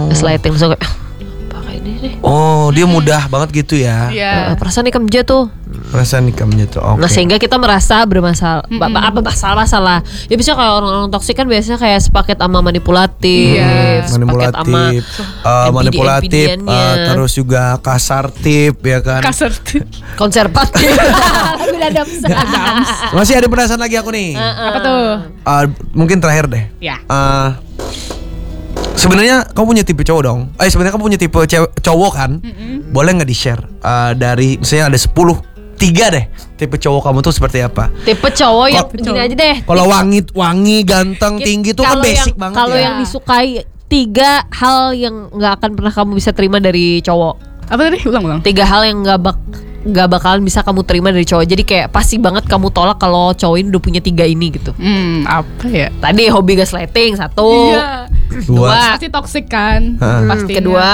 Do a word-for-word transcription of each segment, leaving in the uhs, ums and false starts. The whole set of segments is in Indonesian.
Gaslighting langsung kayak pakai ini nih. Oh, dia mudah banget gitu ya. Iya. Uh, perasaan nikam dia tuh. Perasaan nikamnya tuh. Oke. Nah sehingga kita merasa bermasalah, Mm-mm. apa masalah-masalah. Ya biasanya kalau orang-orang toksik kan biasanya kayak sepaket sama manipulatif, Iya. sepaket sama Manipulatif, uh, manipulatif, uh, terus juga kasar tip ya kan. Kasar. konservatif. Udah ada Masih ada perasaan lagi aku nih. Apa tuh? Uh, mungkin terakhir deh. Ya. Uh, Sebenarnya kamu punya tipe cowok dong. Eh sebenarnya kamu punya tipe cewek, cowok kan? Mm-mm. Boleh nggak di share uh, dari misalnya ada sepuluh, tiga deh tipe cowok kamu tuh seperti apa? Tipe cowok yang Kalo- gini aja deh. Kalau wangi, wangi, ganteng, tinggi tuh kan Kalau basic yang- banget Kalau ya. yang disukai tiga hal yang nggak akan pernah kamu bisa terima dari cowok. Apa tadi? Ulang-ulang. Tiga hal yang nggak bak nggak bakalan bisa kamu terima dari cowok. Jadi kayak pasti banget kamu tolak kalau cowok ini udah punya tiga ini gitu. Hmm, apa ya? Tadi hobi gaslighting satu. Iya. Dua. Pasti toxic kan? Heeh. Hmm, Pastinya. kedua,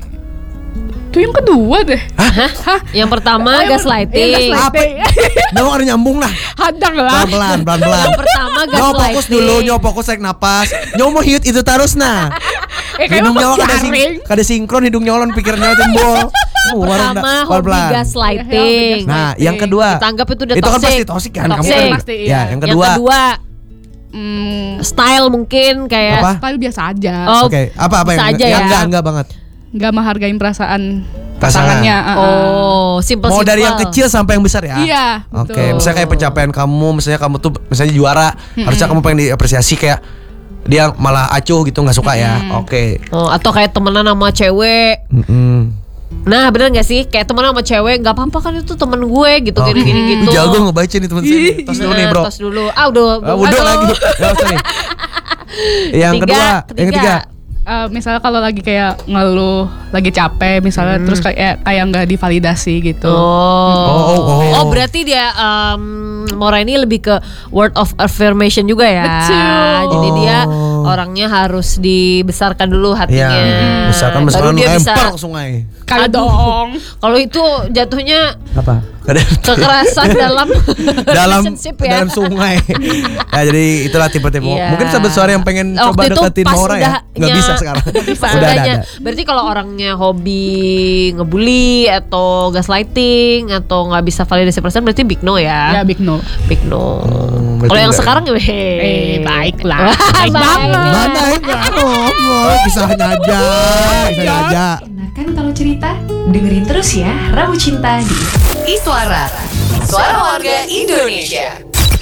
Itu yang kedua deh. Hah? Yang pertama Oh, yang- gaslighting. iya, gaslighting. Nyawa ada nyambung lah. Hadang lah. Pelan-pelan, pelan-pelan. Yang pertama Nyawa gaslighting. fokus dulu, nyawa fokus tarik napas. Nyawa mau hiut itu terus nah. Eh, kayak Hidung apa nyawa kada, jaring? sing, kada sinkron, hidung nyolon, pikir nyawa timbul. Uh, warung Pertama dah, hobi pelan-pelan. gaslighting. Nah, yang kedua. Kita anggap itu udah Itu kan toxic. pasti toxic kan. Kamu Toxic. kan Pasti, ya, iya. yang Yang kedua. kedua Hmm, style mungkin kayak Apa? style biasa aja. Oh, Oke, apa apa bisa yang, aja yang ya. enggak enggak banget. Nggak menghargain perasaan Pasangan. pasangannya. uh-uh. Oh, simple Mau dari yang kecil sampai yang besar ya. Iya. Oke, betul. misalnya kayak pencapaian kamu, misalnya kamu tuh misalnya juara, harusnya kamu pengen diapresiasi kayak dia malah acuh gitu nggak suka ya. Oke. Oh, atau kayak temenan sama cewek. Mm-mm. Nah, bener gak sih? Kayak temenan sama cewek, gak apa-apa kan itu temen gue gitu, Oh. gini-gini gitu. Ih, jago ngebaca nih teman saya. nih. Tos dulu nih, Nah, Bro. Tos dulu. Ah, udah. Ah, udah Halo. lagi. Ya, usah nih. Yang Ketiga, kedua, yang ketiga. ketiga. Eh, misalnya kalau lagi kayak ngeluh, lagi capek, misalnya Hmm. terus kayak kayak nggak divalidasi gitu. Oh. Oh, oh, oh. Oh, berarti dia um, Mora ini lebih ke word of affirmation juga ya. Betul. Jadi Oh. dia orangnya harus dibesarkan dulu hatinya. Ya, misalkan Baru misalkan dia bisa. lempar ke sungai. Kali Aduh. dong. Kalau itu jatuhnya Apa? kekerasan dalam dalam relationship ya. dalam sungai. Ya jadi itulah tipe-tipe. Iya. Mungkin sahabat suara yang pengen Waktu coba itu deketin pas Maura ya. udahnya- Nggak bisa sekarang. Pas Udah ada, udahnya. ada. Berarti kalau orangnya hobi ngebully atau gaslighting atau nggak bisa validasi perasaan berarti big no Ya ya. big no. Big no. Hmm, berarti Kalau yang enggak. sekarang ya Eh, baiklah. Baik banget. Mana enggak? Oh, oh, kisahnya aja. Kisahnya aja. Enakan kalau cerita? Dengerin terus ya Ramu Cinta di Iswara. Suara Warga Indonesia.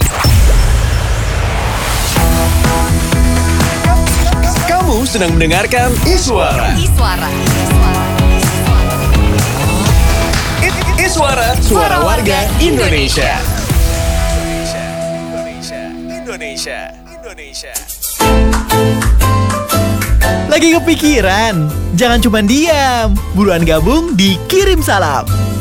Kamu sedang mendengarkan Iswara. Iswara. I- I- Iswara, suara warga Indonesia. Indonesia, Indonesia, Indonesia. Lagi kepikiran? Jangan cuma diam, buruan gabung di Kirim Salam.